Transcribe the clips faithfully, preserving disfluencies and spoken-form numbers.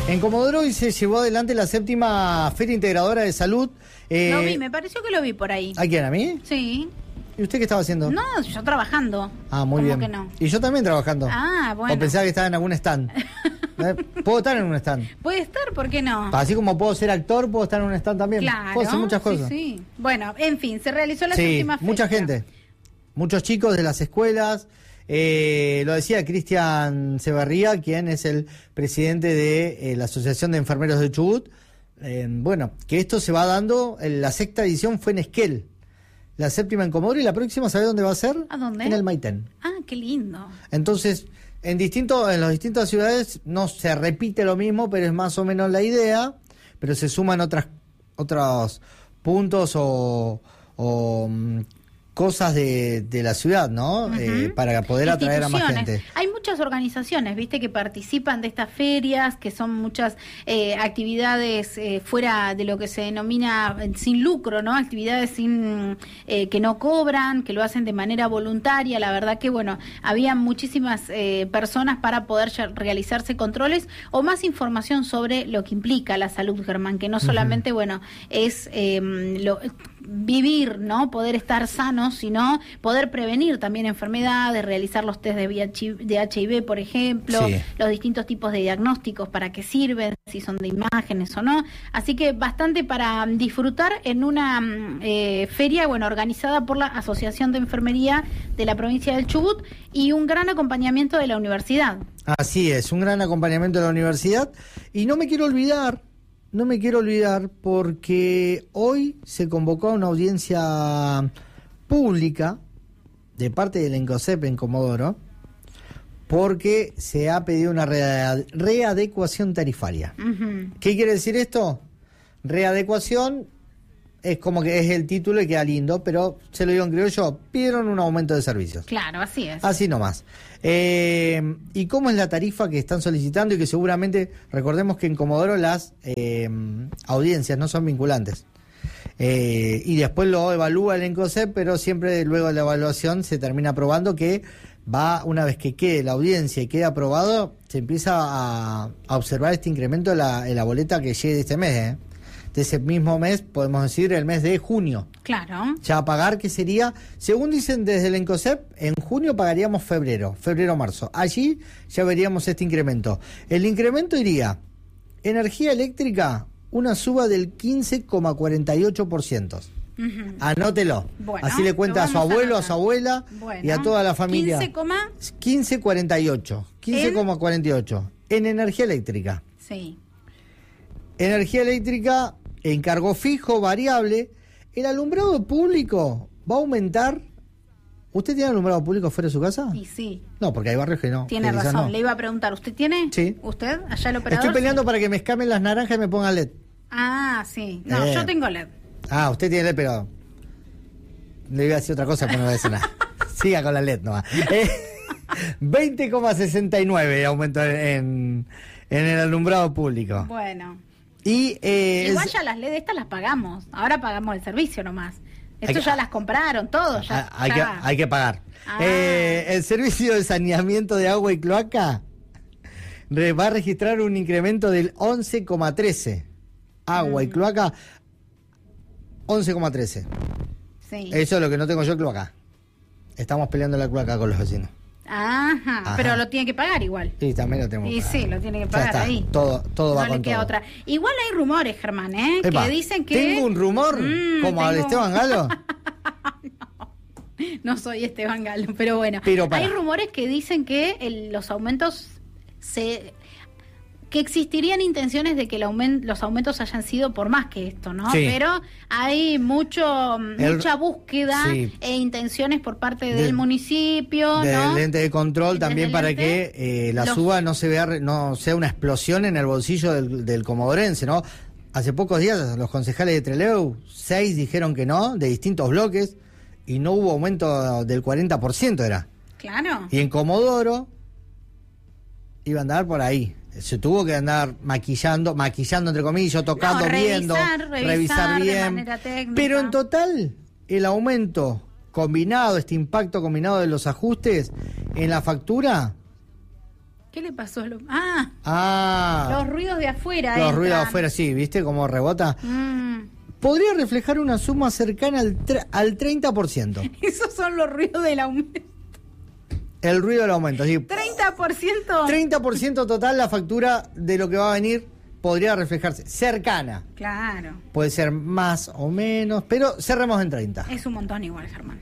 En Comodoro hoy se llevó adelante la séptima Feria Integradora de Salud. Eh, lo vi, me pareció que lo vi por ahí. ¿A quién, a mí? Sí. ¿Y usted qué estaba haciendo? No, yo trabajando. Ah, muy bien. Que no? Y yo también trabajando. Ah, bueno. O pensaba que estaba en algún stand. Puedo estar en un stand. Puede estar, ¿por qué no? Así como puedo ser actor, puedo estar en un stand también. Claro. Puedo hacer muchas cosas. Sí, sí. Bueno, en fin, se realizó la sí, séptima feria. Mucha gente. Muchos chicos de las escuelas. Eh, lo decía Cristian Severría, quien es el presidente de eh, la Asociación de Enfermeros de Chubut. Eh, bueno, que esto se va dando, la sexta edición fue en Esquel, la séptima en Comodoro, y la próxima, ¿sabe dónde va a ser? ¿A dónde? En el Maitén. Ah, qué lindo. Entonces, en distinto, en las distintas ciudades no se repite lo mismo, pero es más o menos la idea, pero se suman otras otros puntos o, o cosas de, de la ciudad, ¿no? Uh-huh. Eh, para poder atraer a más gente. Hay muchas organizaciones, viste, que participan de estas ferias, que son muchas eh, actividades eh, fuera de lo que se denomina sin lucro, ¿no? Actividades sin eh, que no cobran, que lo hacen de manera voluntaria. La verdad que, bueno, había muchísimas eh, personas para poder realizarse controles o más información sobre lo que implica la salud, Germán, que no solamente, uh-huh. bueno, es eh, lo, vivir, ¿no? Poder estar sano, sino poder prevenir también enfermedades, realizar los test de H I V, por ejemplo, sí. los distintos tipos de diagnósticos, para qué sirven, si son de imágenes o no. Así que bastante para disfrutar en una eh, feria, bueno, organizada por la Asociación de Enfermería de la provincia del Chubut y un gran acompañamiento de la universidad. Así es, un gran acompañamiento de la universidad. Y no me quiero olvidar, no me quiero olvidar porque hoy se convocó a una audiencia pública de parte del ENCOSEP en Comodoro, porque se ha pedido una rea- readecuación tarifaria. Uh-huh. ¿Qué quiere decir esto? Readecuación es como que es el título y queda lindo, pero se lo digo en criollo, pidieron un aumento de servicios. Claro, así es. Así nomás. Eh, ¿Y cómo es la tarifa que están solicitando? Y que seguramente, recordemos que en Comodoro las eh, audiencias no son vinculantes. Eh, y después lo evalúa el ENCOSEP, pero siempre luego de la evaluación se termina aprobando que va, una vez que quede la audiencia y quede aprobado, se empieza a, a observar este incremento en la, en la boleta que llegue de este mes, ¿eh? De ese mismo mes, podemos decir el mes de junio. Claro. Ya a pagar, que sería, según dicen desde el ENCOSEP, en junio pagaríamos febrero, febrero-marzo. Allí ya veríamos este incremento. El incremento iría, energía eléctrica, una suba del quince coma cuarenta y ocho por ciento. Uh-huh. Anótelo. Bueno, así le cuenta a su abuelo, a, a su abuela, bueno, y a toda la familia. quince coma cuarenta y ocho. quince coma cuarenta y ocho. En energía eléctrica. Sí. Energía eléctrica, encargo fijo, variable. El alumbrado público va a aumentar. ¿Usted tiene alumbrado público fuera de su casa? Sí, sí. No, porque hay barrios que no. Tiene que razón. no. Le iba a preguntar, ¿usted tiene? Sí. ¿Usted? Allá el operador. Estoy peleando sí. para que me escamen las naranjas y me pongan L E D. Ah, sí. No, eh. yo tengo L E D. Ah, usted tiene L E D, pero le iba a decir otra cosa, pero no voy a decir nada. Siga con la L E D nomás. Eh, veinte coma sesenta y nueve aumento en, en el alumbrado público. Bueno. Y, eh, Igual es, ya las L E D estas las pagamos. Ahora pagamos el servicio nomás. Esto que, ya las compraron, todo. Ya, hay, ya. Que, hay que pagar. Ah. Eh, el servicio de saneamiento de agua y cloaca va a registrar un incremento del once coma trece. Agua mm. y cloaca, once coma trece. Sí. Eso es lo que no tengo yo, cloaca. Estamos peleando la cloaca con los vecinos. Ajá, Ajá, pero lo tiene que pagar igual. Sí, también lo tenemos que pagar. Y sí, lo tiene que ya pagar está, ahí. Todo, todo no va le con queda todo. Otra. Igual hay rumores, Germán, ¿eh? Epa, que dicen que... ¿Tengo un rumor? Mm, ¿Como tengo... al Esteban Galo? no, no soy Esteban Galo, pero bueno. Pero hay rumores que dicen que el, los aumentos se... que existirían intenciones de que el aumento, los aumentos hayan sido por más que esto, ¿no? Sí. Pero hay mucho el, mucha búsqueda sí. e intenciones por parte del de, municipio, del ¿no? ente de control también para ente, que eh, la los... suba no se vea, no sea una explosión en el bolsillo del, del comodorense, ¿no? Hace pocos días los concejales de Trelew, seis dijeron que no, de distintos bloques, y no hubo aumento del cuarenta por ciento era. Claro. Y en Comodoro iba a andar por ahí. Se tuvo que andar maquillando, maquillando entre comillas, tocando, no, revisar, viendo, revisar, revisar bien. Pero en total, el aumento combinado, este impacto combinado de los ajustes en la factura, ¿Qué le pasó a lo... Ah, Ah, los ruidos de afuera. los entran. ruidos afuera, sí, ¿viste cómo rebota? Mm. Podría reflejar una suma cercana al, tre- al treinta por ciento. Esos son los ruidos del aumento. El ruido del aumento, sí. treinta por ciento. treinta por ciento total la factura de lo que va a venir podría reflejarse. Cercana. Claro. Puede ser más o menos, pero cerremos en treinta. Es un montón igual, Germán.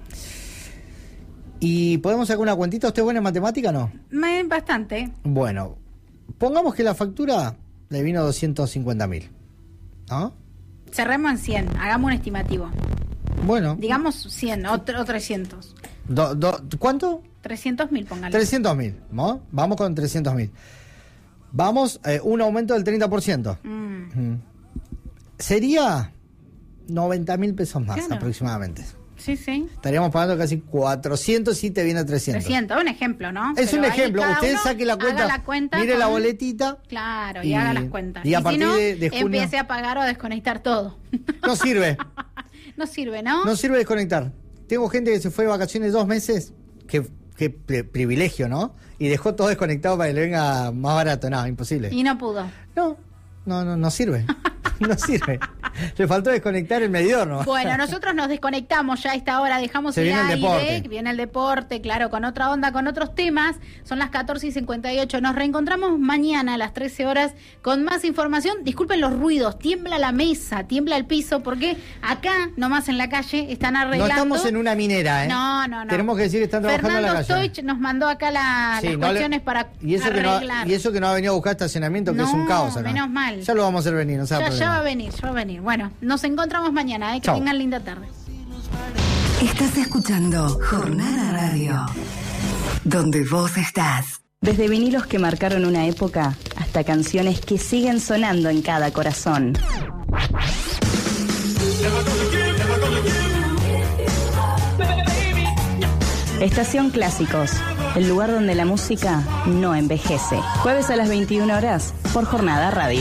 ¿Y podemos sacar una cuentita? ¿Usted es buena en matemática o no? Me, bastante. Bueno, pongamos que la factura le vino doscientos cincuenta mil. ¿No? Cerremos en cien. Hagamos un estimativo. Bueno. Digamos cien o, o trescientos. Do, do, ¿Cuánto? trescientos mil, póngale. trescientos mil. ¿No? Vamos con trescientos mil. Vamos, eh, un aumento del treinta por ciento. Mm. Mm. Sería noventa mil pesos más Claro. aproximadamente. Sí, sí. Estaríamos pagando casi cuatrocientos y te viene trescientos. trescientos, un ejemplo, ¿no? Es Pero un ahí ejemplo. cada Usted uno saque la cuenta, haga la cuenta mire la con- boletita. Claro, y, Y- haga las cuentas. y a si partir no, de- de junio- empiece a pagar o a desconectar todo. No sirve. No sirve, ¿no? No sirve desconectar. Tengo gente que se fue de vacaciones dos meses. Qué, qué pri- privilegio, ¿no? Y dejó todo desconectado para que le venga más barato. No, imposible. Y no pudo. No, no, no, no sirve. No sirve. Le faltó desconectar el medidor, ¿no? Bueno, nosotros nos desconectamos ya a esta hora, dejamos Se el viene el aire, deporte. que viene el deporte, claro, con otra onda, con otros temas. Son las catorce y cincuenta y ocho. Nos reencontramos mañana a las trece horas con más información. Disculpen los ruidos, tiembla la mesa, tiembla el piso, porque acá, nomás en la calle, están No arreglando. estamos en una minera, ¿eh? No, no, no. Tenemos que decir que están trabajando Fernando en la calle. Stoich nos mandó acá la- Sí, las no le- cuestiones para y eso que no ha- arreglar. y eso que no ha venido a buscar estacionamiento, que No, es un caos acá. menos mal. Ya lo vamos a hacer venir, no se ya, haga ya problema. va a venir, ya va a venir. Bueno, nos encontramos mañana, ¿eh? Que Chau. tengan linda tarde. Estás escuchando Jornada Radio, donde vos estás. Desde vinilos que marcaron una época hasta canciones que siguen sonando en cada corazón. Estación Clásicos, el lugar donde la música no envejece. Jueves a las veintiuna horas por Jornada Radio.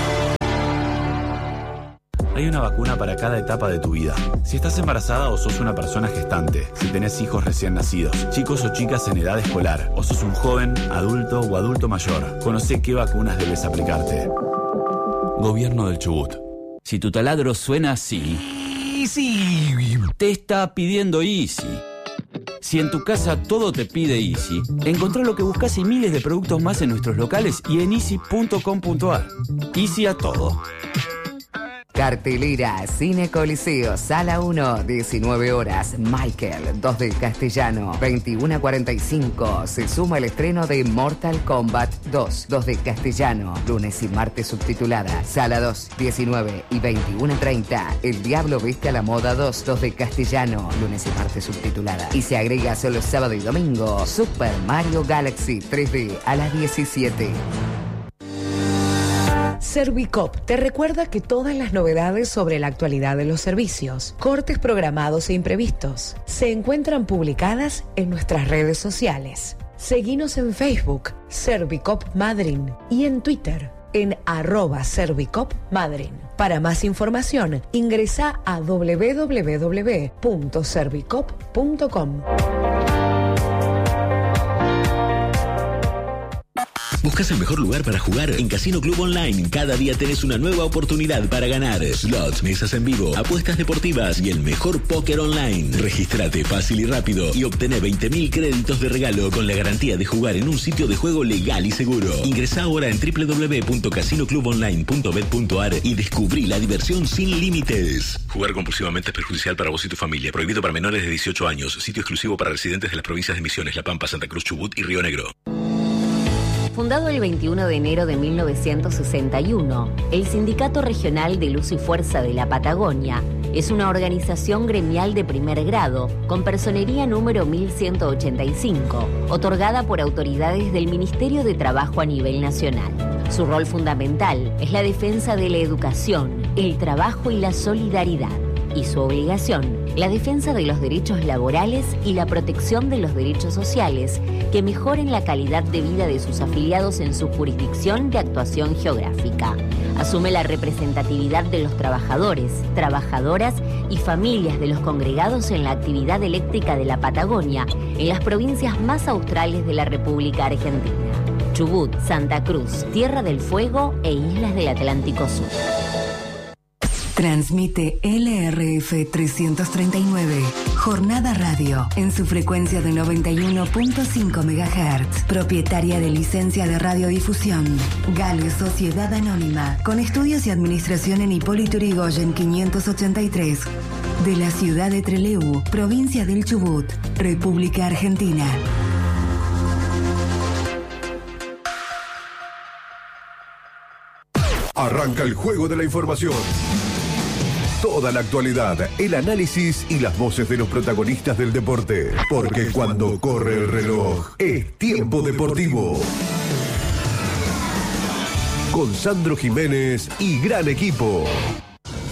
Hay una vacuna para cada etapa de tu vida. Si estás embarazada o sos una persona gestante, si tenés hijos recién nacidos, chicos o chicas en edad escolar, o sos un joven, adulto o adulto mayor, conocé qué vacunas debes aplicarte. Gobierno del Chubut. Si tu taladro suena así, Easy, te está pidiendo Easy. Si en tu casa todo te pide Easy, encontrá lo que buscas y miles de productos más en nuestros locales y en easy punto com punto ar. Easy a todo. Cartelera, Cine Coliseo, Sala uno, diecinueve horas. Michael, dos de Castellano, veintiuno cuarenta y cinco. Se suma el estreno de Mortal Kombat dos, dos de Castellano, lunes y martes subtitulada. Sala dos, diecinueve y veintiuno treinta. El Diablo Viste a la Moda dos, dos de Castellano, lunes y martes subtitulada. Y se agrega solo sábado y domingo Super Mario Galaxy tres D a las diecisiete. Servicop te recuerda que todas las novedades sobre la actualidad de los servicios, cortes programados e imprevistos, se encuentran publicadas en nuestras redes sociales. Seguinos en Facebook, Servicop Madryn, y en Twitter, en arroba Servicop Madryn. Para más información, ingresa a doble u doble u doble u punto servicop punto com. ¿Buscas el mejor lugar para jugar? En Casino Club Online, cada día tenés una nueva oportunidad para ganar. Slots, mesas en vivo, apuestas deportivas y el mejor póker online. Regístrate fácil y rápido y obtené veinte mil créditos de regalo con la garantía de jugar en un sitio de juego legal y seguro. Ingresá ahora en doble u doble u doble u punto casino club online punto bet punto ar y descubrí la diversión sin límites. Jugar compulsivamente es perjudicial para vos y tu familia. Prohibido para menores de dieciocho años. Sitio exclusivo para residentes de las provincias de Misiones, La Pampa, Santa Cruz, Chubut y Río Negro. Fundado el veintiuno de enero de mil novecientos sesenta y uno, el Sindicato Regional de Luz y Fuerza de la Patagonia es una organización gremial de primer grado con personería número mil ciento ochenta y cinco, otorgada por autoridades del Ministerio de Trabajo a nivel nacional. Su rol fundamental es la defensa de la educación, el trabajo y la solidaridad. Y su obligación, la defensa de los derechos laborales y la protección de los derechos sociales que mejoren la calidad de vida de sus afiliados en su jurisdicción de actuación geográfica. Asume la representatividad de los trabajadores, trabajadoras y familias de los congregados en la actividad eléctrica de la Patagonia en las provincias más australes de la República Argentina. Chubut, Santa Cruz, Tierra del Fuego e islas del Atlántico Sur. Transmite L R F trescientos treinta y nueve, Jornada Radio, en su frecuencia de noventa y uno punto cinco megahertz, propietaria de licencia de radiodifusión. Gale Sociedad Anónima, con estudios y administración en Hipólito Yrigoyen quinientos ochenta y tres, de la ciudad de Trelew, provincia del Chubut, República Argentina. Arranca el juego de la información. Toda la actualidad, el análisis y las voces de los protagonistas del deporte. Porque cuando corre el reloj, es tiempo deportivo. Con Sandro Jiménez y gran equipo.